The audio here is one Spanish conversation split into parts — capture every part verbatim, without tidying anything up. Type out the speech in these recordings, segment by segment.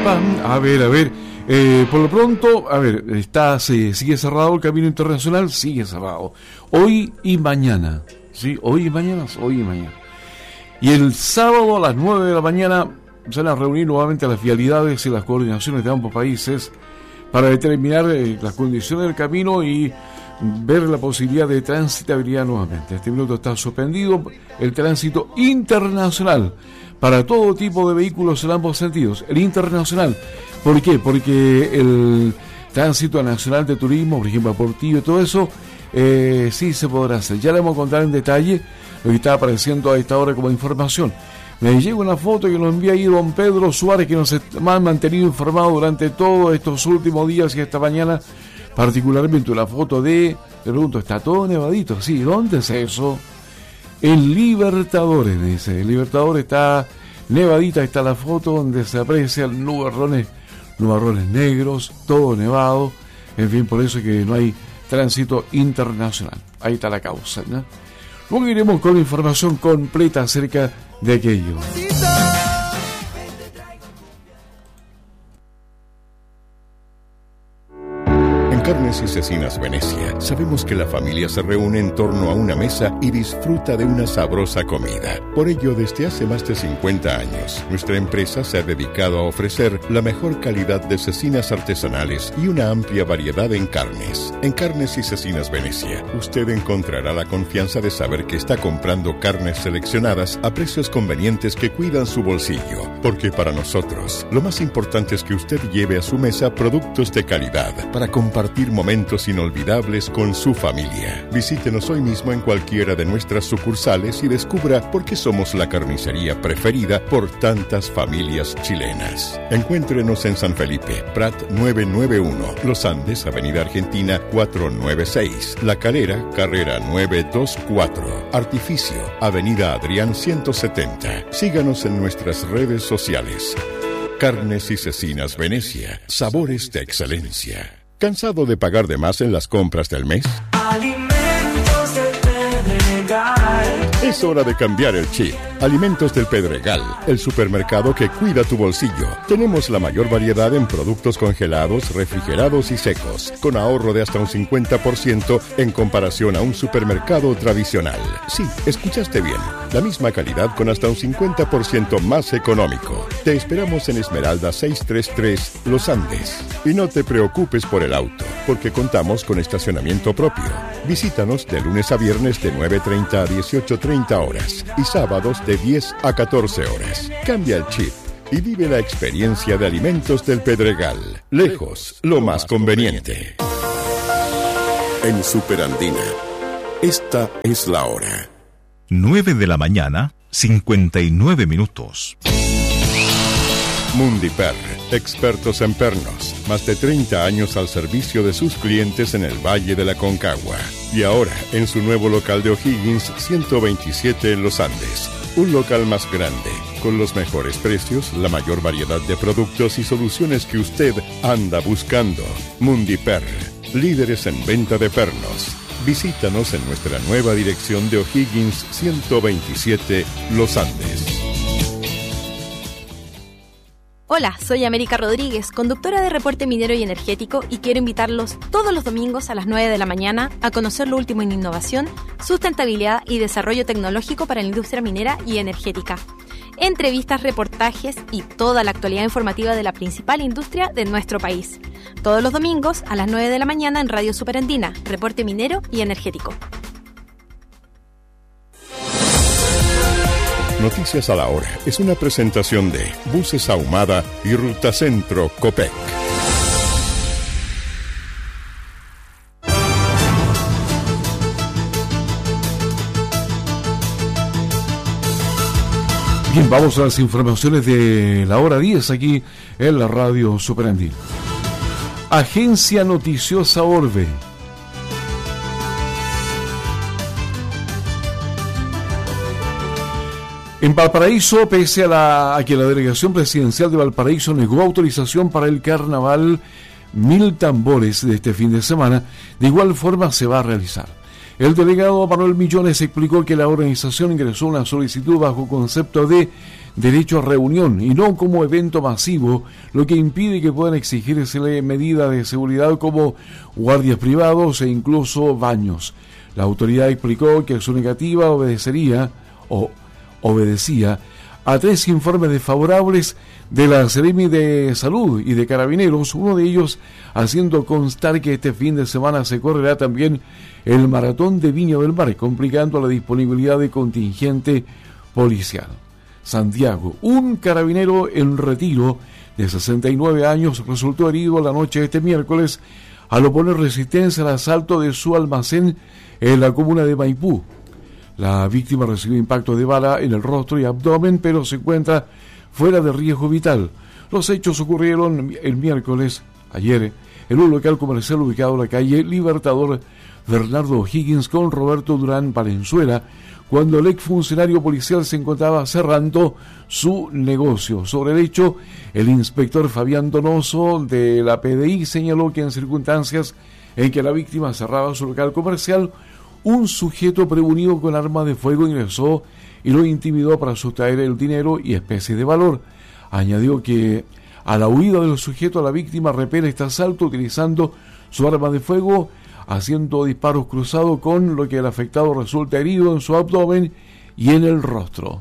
pam. A ver, a ver. Eh, por lo pronto, a ver, está, se, sigue cerrado el camino internacional, sigue cerrado. Hoy y mañana, ¿sí? Hoy y mañana, hoy y mañana. Y el sábado a las nueve de la mañana se van a reunir nuevamente las vialidades y las coordinaciones de ambos países para determinar eh, las condiciones del camino y ver la posibilidad de transitabilidad nuevamente. Este minuto está suspendido el tránsito internacional para todo tipo de vehículos en ambos sentidos. El internacional, ¿por qué? Porque el tránsito nacional de turismo, por ejemplo, Portillo y todo eso, eh, sí se podrá hacer. Ya le vamos a contar en detalle lo que está apareciendo a esta hora como información. Me llega una foto que nos envía ahí don Pedro Suárez, que nos ha mantenido informado durante todos estos últimos días y esta mañana, particularmente una foto de, le pregunto, ¿está todo nevadito? Sí, ¿dónde es eso? En Libertadores, dice. En Libertadores está nevadita, está la foto donde se aprecian nubarrones, nubarrones negros, todo nevado. En fin, por eso es que no hay tránsito internacional. Ahí está la causa, ¿no? Luego iremos con la información completa acerca de aquello. Carnes y Cecinas Venecia, sabemos que la familia se reúne en torno a una mesa y disfruta de una sabrosa comida. Por ello, desde hace más de cincuenta años, nuestra empresa se ha dedicado a ofrecer la mejor calidad de cecinas artesanales y una amplia variedad en carnes. En Carnes y Cecinas Venecia, usted encontrará la confianza de saber que está comprando carnes seleccionadas a precios convenientes que cuidan su bolsillo. Porque para nosotros, lo más importante es que usted lleve a su mesa productos de calidad para compartir momentos inolvidables con su familia. Visítenos hoy mismo en cualquiera de nuestras sucursales y descubra por qué somos la carnicería preferida por tantas familias chilenas. Encuéntrenos en San Felipe, Prat novecientos noventa y uno, Los Andes, Avenida Argentina cuatrocientos noventa y seis, La Calera, Carrera novecientos veinticuatro, Artificio, Avenida Adrián ciento setenta. Síganos en nuestras redes sociales. Carnes y Cecinas Venecia, sabores de excelencia. ¿Cansado de pagar de más en las compras del mes? Alimentos del Pedregal. Es hora de cambiar el chip. Alimentos del Pedregal, el supermercado que cuida tu bolsillo. Tenemos la mayor variedad en productos congelados, refrigerados y secos, con ahorro de hasta un cincuenta por ciento en comparación a un supermercado tradicional. Sí, escuchaste bien. La misma calidad con hasta un cincuenta por ciento más económico. Te esperamos en Esmeralda seiscientos treinta y tres, Los Andes. Y no te preocupes por el auto, porque contamos con estacionamiento propio. Visítanos de lunes a viernes de nueve treinta a dieciocho treinta horas y sábados de diez a catorce horas. Cambia el chip y vive la experiencia de Alimentos del Pedregal. Lejos, lo más conveniente. En Superandina, esta es la hora. nueve de la mañana, cincuenta y nueve minutos. Mundiper, expertos en pernos, más de treinta años al servicio de sus clientes en el Valle de la Concagua. Y ahora, en su nuevo local de O'Higgins, ciento veintisiete en Los Andes. Un local más grande, con los mejores precios, la mayor variedad de productos y soluciones que usted anda buscando. Mundiper, líderes en venta de pernos. Visítanos en nuestra nueva dirección de O'Higgins ciento veintisiete, Los Andes. Hola, soy América Rodríguez, conductora de Reporte Minero y Energético, y quiero invitarlos todos los domingos a las nueve de la mañana a conocer lo último en innovación, sustentabilidad y desarrollo tecnológico para la industria minera y energética. Entrevistas, reportajes y toda la actualidad informativa de la principal industria de nuestro país. Todos los domingos a las nueve de la mañana en Radio Superandina, Reporte Minero y Energético. Noticias a la hora es una presentación de Buses Ahumada y Ruta Centro Copec. Bien, vamos a las informaciones de la hora diez aquí en la Radio Superandina. Agencia Noticiosa Orbe. En Valparaíso, pese a, la, a que la Delegación Presidencial de Valparaíso negó autorización para el carnaval Mil Tambores de este fin de semana, de igual forma se va a realizar. El delegado Manuel Millones explicó que la organización ingresó una solicitud bajo concepto de derecho a reunión y no como evento masivo, lo que impide que puedan exigirse medidas de seguridad como guardias privados e incluso baños. La autoridad explicó que su negativa obedecería o obedecía a tres informes desfavorables de la Seremi de Salud y de Carabineros, uno de ellos haciendo constar que este fin de semana se correrá también el Maratón de Viña del Mar, complicando la disponibilidad de contingente policial. Santiago, un carabinero en retiro de sesenta y nueve años resultó herido la noche de este miércoles al oponer resistencia al asalto de su almacén en la comuna de Maipú. La víctima recibió impacto de bala en el rostro y abdomen, pero se encuentra fuera de riesgo vital. Los hechos ocurrieron el miércoles, ayer, en un local comercial ubicado en la calle Libertador Bernardo O'Higgins con Roberto Durán Valenzuela, cuando el exfuncionario policial se encontraba cerrando su negocio. Sobre el hecho, el inspector Fabián Donoso de la P D I señaló que en circunstancias en que la víctima cerraba su local comercial, un sujeto prevenido con arma de fuego ingresó y lo intimidó para sustraer el dinero y especies de valor. Añadió que a la huida del sujeto la víctima repele este asalto utilizando su arma de fuego, haciendo disparos cruzados, con lo que el afectado resulta herido en su abdomen y en el rostro.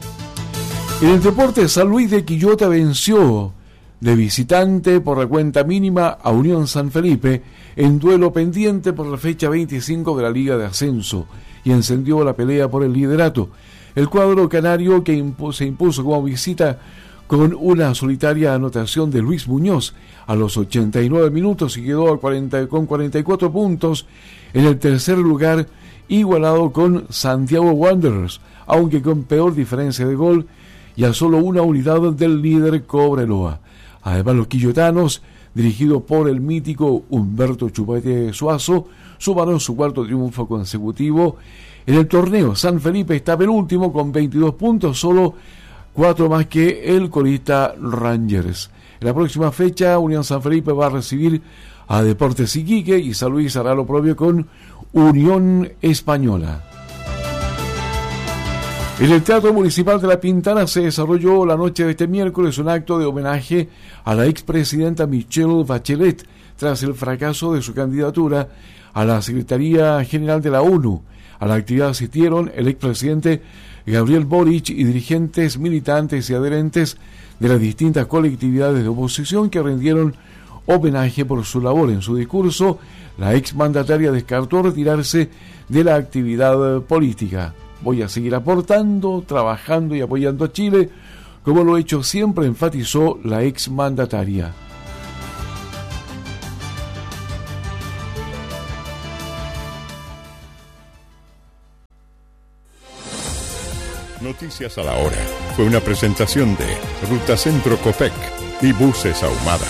En el deporte, San Luis de Quillota venció de visitante por la cuenta mínima a Unión San Felipe en duelo pendiente por la fecha veinticinco de la Liga de Ascenso y encendió la pelea por el liderato. El cuadro canario, que impu- se impuso como visita con una solitaria anotación de Luis Muñoz a los ochenta y nueve minutos y quedó a cuarenta, con cuarenta y cuatro puntos en el tercer lugar, igualado con Santiago Wanderers, aunque con peor diferencia de gol y a solo una unidad del líder Cobreloa. Además, los quillotanos, dirigidos por el mítico Humberto Chupete Suazo, sumaron su cuarto triunfo consecutivo en el torneo. San Felipe está penúltimo con veintidós puntos, solo cuatro más que el colista Rangers. En la próxima fecha, Unión San Felipe va a recibir a Deportes Iquique y San Luis hará lo propio con Unión Española. En el Teatro Municipal de La Pintana se desarrolló la noche de este miércoles un acto de homenaje a la expresidenta Michelle Bachelet tras el fracaso de su candidatura a la Secretaría General de la ONU. A la actividad asistieron el expresidente Gabriel Boric y dirigentes, militantes y adherentes de las distintas colectividades de oposición que rindieron homenaje por su labor. En su discurso, la exmandataria descartó retirarse de la actividad política. Voy a seguir aportando, trabajando y apoyando a Chile, como lo he hecho siempre, enfatizó la exmandataria. Noticias a la hora. Fue una presentación de Ruta Centro Copec y Buses Ahumada.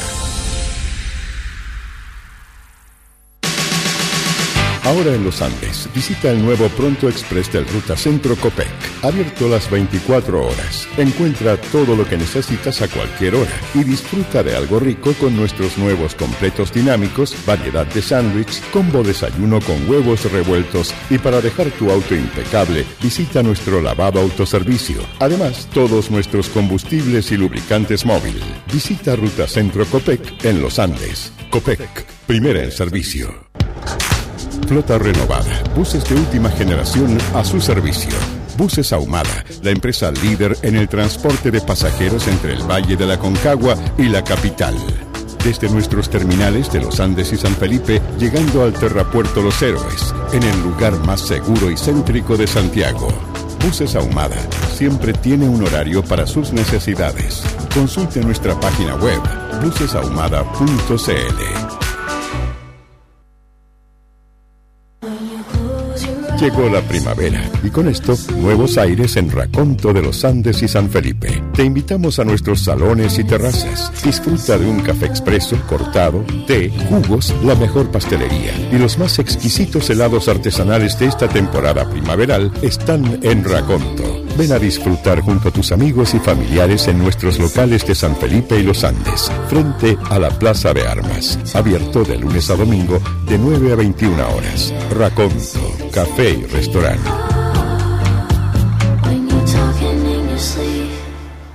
Ahora en los Andes, visita el nuevo Pronto Express del Ruta Centro Copec, abierto las veinticuatro horas. Encuentra todo lo que necesitas a cualquier hora y disfruta de algo rico con nuestros nuevos completos dinámicos, variedad de sándwich, combo desayuno con huevos revueltos y para dejar tu auto impecable, visita nuestro lavado autoservicio. Además, todos nuestros combustibles y lubricantes móvil. Visita Ruta Centro Copec en los Andes. Copec, primera en servicio. Flota renovada, buses de última generación a su servicio. Buses Ahumada, la empresa líder en el transporte de pasajeros entre el Valle de la Concagua y la capital. Desde nuestros terminales de Los Andes y San Felipe, llegando al Terrapuerto Los Héroes, en el lugar más seguro y céntrico de Santiago. Buses Ahumada siempre tiene un horario para sus necesidades. Consulte nuestra página web, buses ahumada punto c l. Llegó la primavera y con esto nuevos aires en Raconto de los Andes y San Felipe. Te invitamos a nuestros salones y terrazas. Disfruta de un café expreso, cortado, té, jugos, la mejor pastelería y los más exquisitos helados artesanales de esta temporada primaveral están en Raconto. Ven a disfrutar junto a tus amigos y familiares en nuestros locales de San Felipe y Los Andes, frente a la Plaza de Armas. Abierto de lunes a domingo de nueve a veintiuna horas. Raconto, café y restaurante.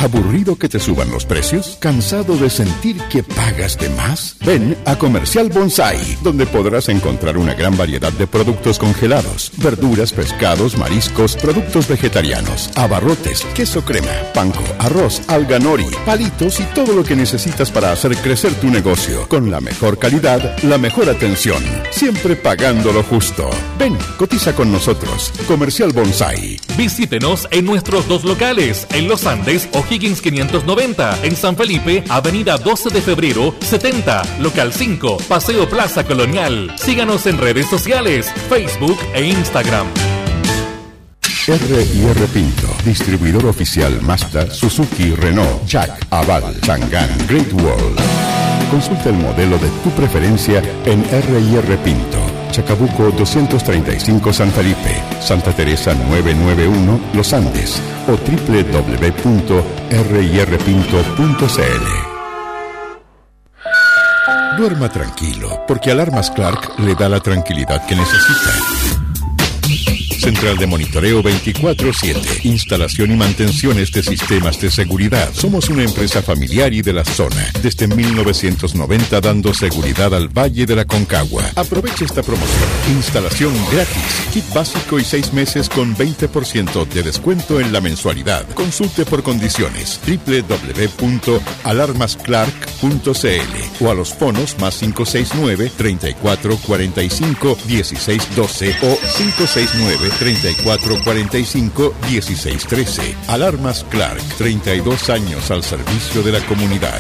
¿Aburrido que te suban los precios? ¿Cansado de sentir que pagas de más? Ven a Comercial Bonsai, donde podrás encontrar una gran variedad de productos congelados, verduras, pescados, mariscos, productos vegetarianos, abarrotes, queso crema, panko, arroz, alga nori, palitos y todo lo que necesitas para hacer crecer tu negocio. Con la mejor calidad, la mejor atención, siempre pagando lo justo. Ven, cotiza con nosotros. Comercial Bonsai. Visítenos en nuestros dos locales, en Los Andes, O'Higgins quinientos noventa, en San Felipe, Avenida doce de febrero, setenta, local cinco, Paseo Plaza Colonial. Síganos en redes sociales, Facebook e Instagram. R y R Pinto, distribuidor oficial Mazda, Suzuki, Renault, Jack, Aval, Chang'an, Great Wall. Consulta el modelo de tu preferencia en R y R Pinto. Chacabuco doscientos treinta y cinco San Felipe, Santa Teresa novecientos noventa y uno Los Andes o doble u doble u doble u punto r y r pinto punto c l. Duerma tranquilo, porque Alarmas Clark le da la tranquilidad que necesita. Central de monitoreo veinticuatro siete. Instalación y mantenciones de sistemas de seguridad. Somos una empresa familiar y de la zona. Desde mil novecientos noventa dando seguridad al Valle de la Concagua. Aproveche esta promoción. Instalación gratis. Kit básico y seis meses con veinte por ciento de descuento en la mensualidad. Consulte por condiciones. doble u doble u doble u punto alarmas clark punto c l o a los fonos más cinco seis nueve, treinta y cuatro cuarenta y cinco, dieciséis doce o cinco seis nueve, treinta y cuatro cuarenta y cinco, dieciséis trece. Alarmas Clark, treinta y dos años al servicio de la comunidad.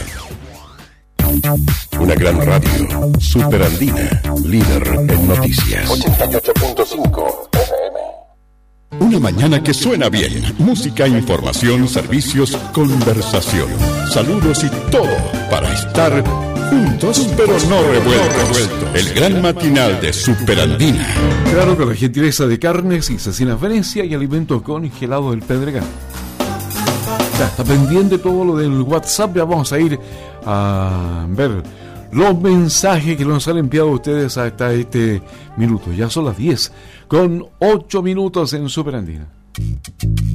Una gran radio, Super Andina, líder en noticias. ochenta y ocho punto cinco F M. Una mañana que suena bien. Música, información, servicios, conversación. Saludos y todo para estar juntos, pero no revueltos. El gran matinal de Super Andina. Claro, con la gentileza de Carnes y Cecinas Venecia y alimentos congelados del Pedregal. Ya está pendiente todo lo del WhatsApp. Ya vamos a ir a ver los mensajes que nos han enviado ustedes hasta este minuto. Ya son las diez con ocho minutos en Super Andina.